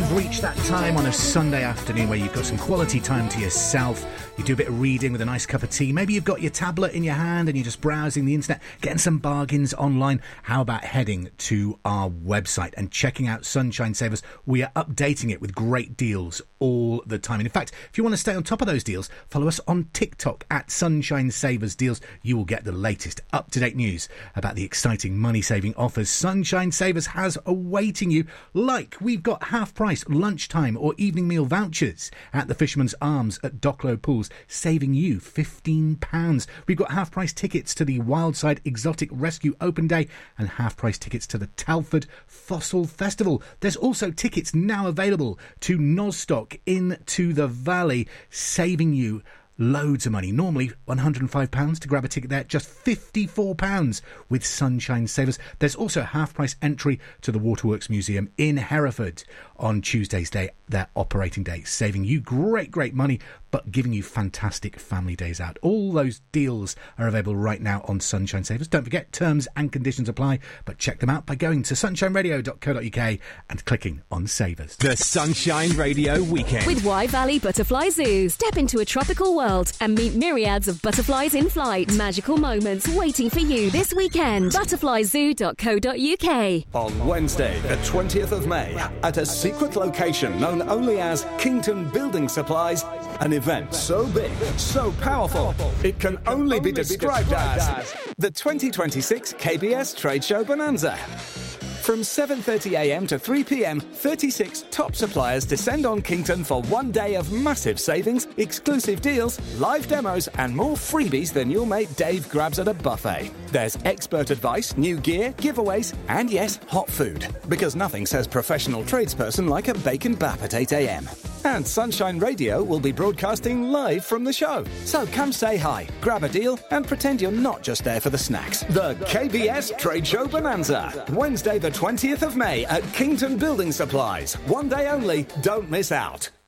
we've reached that time on a Sunday afternoon where you've got some quality time to yourself. You do a bit of reading with a nice cup of tea. Maybe you've got your tablet in your hand and you're just browsing the internet, getting some bargains online. How about heading to our website and checking out Sunshine Savers? We are updating it with great deals all the time. And in fact, if you want to stay on top of those deals, follow us on TikTok at Sunshine Savers Deals. You will get the latest up-to-date news about the exciting money-saving offers Sunshine Savers has awaiting you. Like, we've got half-price lunchtime or evening meal vouchers at the Fisherman's Arms at Docklow Pools, saving you £15. We've got half-price tickets to the Wildside Exotic Rescue Open Day and half-price tickets to the Telford Fossil Festival. There's also tickets now available to Nostock Into the Valley, saving you loads of money. Normally £105 to grab a ticket there, just £54 with Sunshine Savers. There's also a half-price entry to the Waterworks Museum in Hereford on Tuesday's day, their operating day, saving you great money, but giving you fantastic family days out. All those deals are available right now on Sunshine Savers. Don't forget, terms and conditions apply, but check them out by going to sunshineradio.co.uk and clicking on Savers. The Sunshine Radio Weekend. With Wye Valley Butterfly Zoo. Step into a tropical world and meet myriads of butterflies in flight. Magical moments waiting for you this weekend. Butterflyzoo.co.uk. On Wednesday, the 20th of May, at a secret location known only as Kington Building Supplies, an event so big, so powerful, it can only be described as the 2026 KBS Trade Show Bonanza. From 7:30am to 3pm, 36 top suppliers descend on Kington for one day of massive savings, exclusive deals, live demos, and more freebies than your mate Dave grabs at a buffet. There's expert advice, new gear, giveaways, and yes, hot food. Because nothing says professional tradesperson like a bacon bap at 8am. And Sunshine Radio will be broadcasting live from the show. So come say hi, grab a deal, and pretend you're not just there for the snacks. The KBS Trade Show Bonanza. Wednesday the 20th of May at Kington Building Supplies. One day only. Don't miss out.